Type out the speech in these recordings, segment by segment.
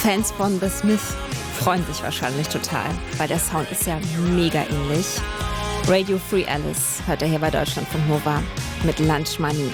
Fans von The Smiths freuen sich wahrscheinlich total, weil der Sound ist ja mega ähnlich. Radio Free Alice hört ihr hier bei Deutschlandfunk Nova mit Lunch Money.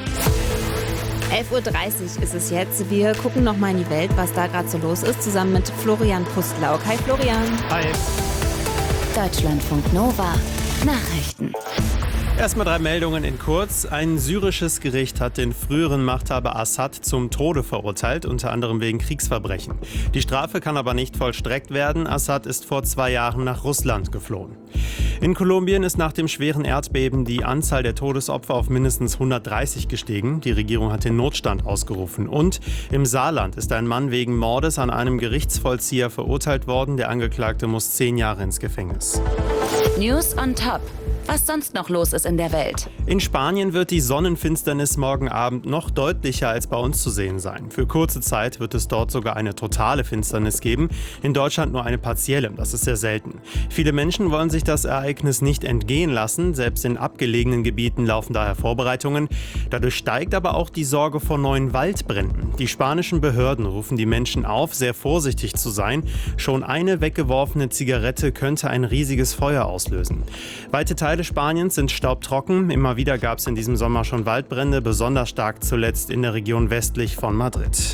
11.30 Uhr ist es jetzt. Wir gucken noch mal in die Welt, was da gerade so los ist, zusammen mit Florian Pustlauk. Hi Florian. Hi. Deutschlandfunk Nova Nachrichten. Erstmal 3 Meldungen in kurz. Ein syrisches Gericht hat den früheren Machthaber Assad zum Tode verurteilt, unter anderem wegen Kriegsverbrechen. Die Strafe kann aber nicht vollstreckt werden. Assad ist vor 2 Jahren nach Russland geflohen. In Kolumbien ist nach dem schweren Erdbeben die Anzahl der Todesopfer auf mindestens 130 gestiegen. Die Regierung hat den Notstand ausgerufen. Und im Saarland ist ein Mann wegen Mordes an einem Gerichtsvollzieher verurteilt worden. Der Angeklagte muss 10 Jahre ins Gefängnis. News on Top. Was sonst noch los ist in der Welt. In Spanien wird die Sonnenfinsternis morgen Abend noch deutlicher als bei uns zu sehen sein. Für kurze Zeit wird es dort sogar eine totale Finsternis geben. In Deutschland nur eine partielle. Das ist sehr selten. Viele Menschen wollen sich das Ereignis nicht entgehen lassen. Selbst in abgelegenen Gebieten laufen daher Vorbereitungen. Dadurch steigt aber auch die Sorge vor neuen Waldbränden. Die spanischen Behörden rufen die Menschen auf, sehr vorsichtig zu sein. Schon eine weggeworfene Zigarette könnte ein riesiges Feuer auslösen. Weite Teile Spaniens sind staubtrocken. Immer wieder gab es in diesem Sommer schon Waldbrände, besonders stark zuletzt in der Region westlich von Madrid.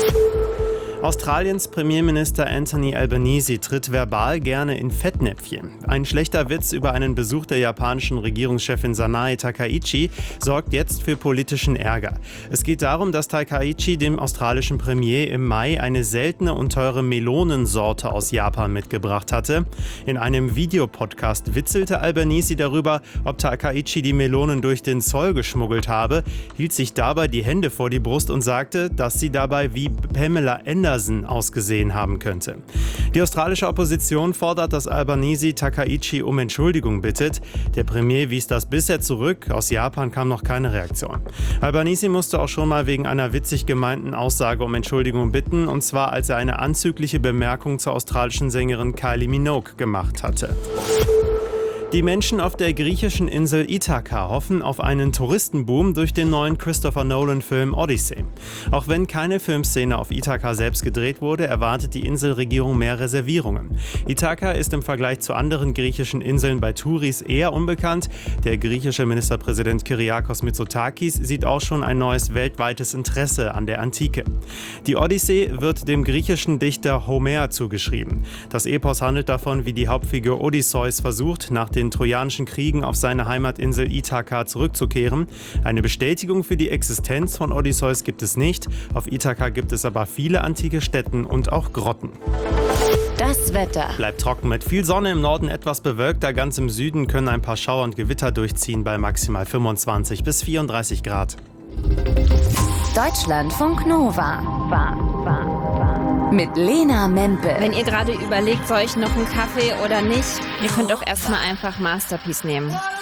Australiens Premierminister Anthony Albanese tritt verbal gerne in Fettnäpfchen. Ein schlechter Witz über einen Besuch der japanischen Regierungschefin Sanae Takaichi sorgt jetzt für politischen Ärger. Es geht darum, dass Takaichi dem australischen Premier im Mai eine seltene und teure Melonensorte aus Japan mitgebracht hatte. In einem Videopodcast witzelte Albanese darüber, ob Takaichi die Melonen durch den Zoll geschmuggelt habe, hielt sich dabei die Hände vor die Brust und sagte, dass sie dabei wie Pamela Anderson ausgesehen haben könnte. Die australische Opposition fordert, dass Albanese Takaichi um Entschuldigung bittet. Der Premier wies das bisher zurück. Aus Japan kam noch keine Reaktion. Albanese musste auch schon mal wegen einer witzig gemeinten Aussage um Entschuldigung bitten, und zwar als er eine anzügliche Bemerkung zur australischen Sängerin Kylie Minogue gemacht hatte. Die Menschen auf der griechischen Insel Ithaka hoffen auf einen Touristenboom durch den neuen Christopher Nolan-Film Odyssey. Auch wenn keine Filmszene auf Ithaka selbst gedreht wurde, erwartet die Inselregierung mehr Reservierungen. Ithaka ist im Vergleich zu anderen griechischen Inseln bei Touris eher unbekannt. Der griechische Ministerpräsident Kyriakos Mitsotakis sieht auch schon ein neues weltweites Interesse an der Antike. Die Odyssee wird dem griechischen Dichter Homer zugeschrieben. Das Epos handelt davon, wie die Hauptfigur Odysseus versucht, nach den Trojanischen Kriegen auf seine Heimatinsel Ithaka zurückzukehren. Eine Bestätigung für die Existenz von Odysseus gibt es nicht. Auf Ithaka gibt es aber viele antike Stätten und auch Grotten. Das Wetter. Bleibt trocken mit viel Sonne, im Norden etwas bewölkter. Ganz im Süden können ein paar Schauer und Gewitter durchziehen bei maximal 25 bis 34 Grad. Deutschlandfunk Nova. Mit Lena Mempel. Wenn ihr gerade überlegt, soll ich noch einen Kaffee oder nicht, ihr könnt doch erstmal einfach Masterpiece nehmen.